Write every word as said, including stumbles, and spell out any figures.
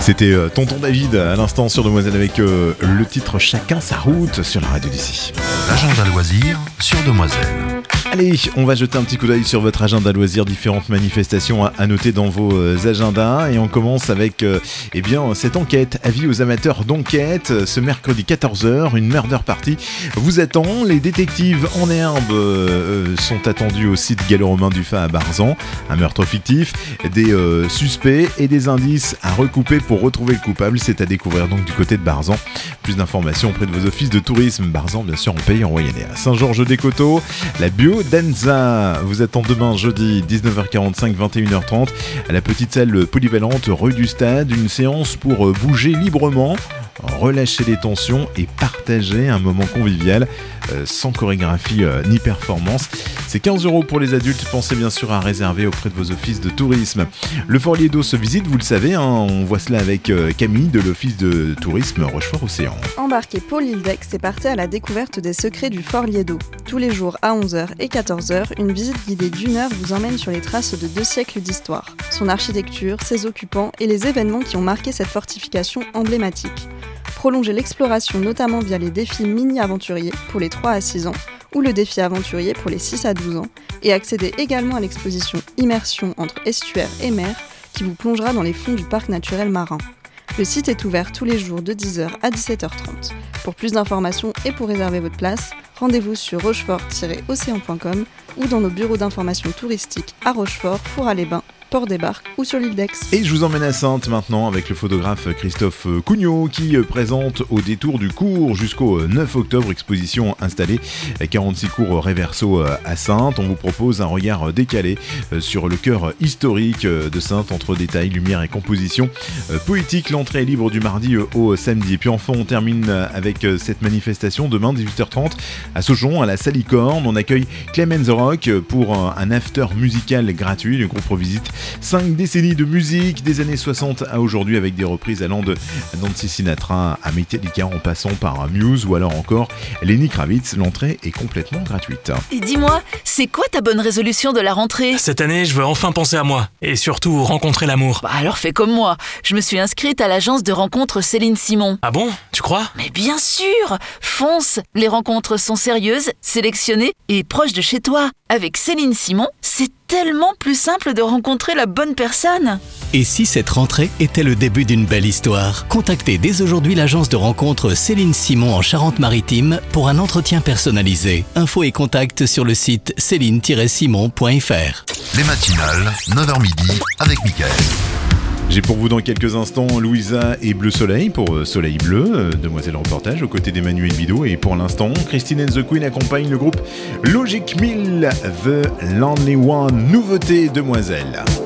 C'était euh, Tonton David à l'instant sur Demoiselle avec euh, le titre Chacun sa route sur la radio d'ici. L'agenda loisirs sur Demoiselle. Allez, on va jeter un petit coup d'œil sur votre agenda loisirs, différentes manifestations à, à noter dans vos euh, agendas. Et on commence avec euh, eh bien, cette enquête. Avis aux amateurs d'enquête. Ce mercredi quatorze heures, une murder party vous attend. Les détectives en herbe euh, sont attendus au site gallo-romain du Fa à Barzan. Un meurtre fictif, des euh, suspects et des indices à recouper pour retrouver le coupable. C'est à découvrir donc du côté de Barzan. Plus d'informations auprès de vos offices de tourisme. Barzan, bien sûr, en pays en Royannais. À Saint-Georges-des-Coteaux, la bio Danza vous attend demain jeudi dix-neuf heures quarante-cinq, vingt et une heures trente à la petite salle polyvalente rue du Stade, une séance pour bouger librement, relâcher les tensions et partager un moment convivial euh, sans chorégraphie euh, ni performance. C'est quinze euros pour les adultes, pensez bien sûr à réserver auprès de vos offices de tourisme. Le Fort Liedo se visite, vous le savez, hein, on voit cela avec euh, Camille de l'office de tourisme Rochefort-Océan. Embarquez pour l'île d'Aix et partez à la découverte des secrets du Fort Liedo. Tous les jours à onze heures et quatorze heures, une visite guidée d'une heure vous emmène sur les traces de deux siècles d'histoire, son architecture, ses occupants et les événements qui ont marqué cette fortification emblématique. Prolongez l'exploration notamment via les défis mini-aventuriers pour les trois à six ans ou le défi aventurier pour les six à douze ans et accédez également à l'exposition Immersion entre estuaire et mer qui vous plongera dans les fonds du parc naturel marin. Le site est ouvert tous les jours de dix heures à dix-sept heures trente. Pour plus d'informations et pour réserver votre place, rendez-vous sur rochefort tiret océan point com ou dans nos bureaux d'information touristique à Rochefort, Four-à-les-Bains, Port-des-Barques ou sur l'île d'Aix. Et je vous emmène à Saintes maintenant avec le photographe Christophe Cugnot qui présente au détour du cours jusqu'au neuf octobre exposition installée quarante-six cours Réverso à Saintes. On vous propose un regard décalé sur le cœur historique de Saintes entre détails, lumière et composition poétique. L'entrée est libre du mardi au samedi. Et puis enfin on termine avec cette manifestation demain dix-huit heures trente à Saujon à la Salicorne. On accueille Clemens Rock pour un after musical gratuit. Le groupe revisite cinq décennies de musique des années soixante à aujourd'hui avec des reprises allant de Nancy Sinatra à Metallica en passant par Muse ou alors encore Lenny Kravitz. L'entrée est complètement gratuite. Et dis-moi, c'est quoi ta bonne résolution de la rentrée ? Cette année, je veux enfin penser à moi et surtout rencontrer l'amour. Bah alors fais comme moi, je me suis inscrite à l'agence de rencontres Céline Simon. Ah bon ? Tu crois ? Mais bien sûr ! Fonce ! Les rencontres sont sérieuses, sélectionnées et proches de chez toi. Avec Céline Simon, c'est tellement plus simple de rencontrer la bonne personne. Et si cette rentrée était le début d'une belle histoire ? Contactez dès aujourd'hui l'agence de rencontres Céline Simon en Charente-Maritime pour un entretien personnalisé. Infos et contacts sur le site céline tiret simon point f r. Les matinales, neuf heures midi avec Mickaël. J'ai pour vous dans quelques instants Louisa et Bleu Soleil pour Soleil Bleu, euh, Demoiselle Reportage aux côtés d'Emmanuel Bidot. Et pour l'instant, Christine and the Queen accompagne le groupe Logic mille, The Lonely One, nouveauté Demoiselle.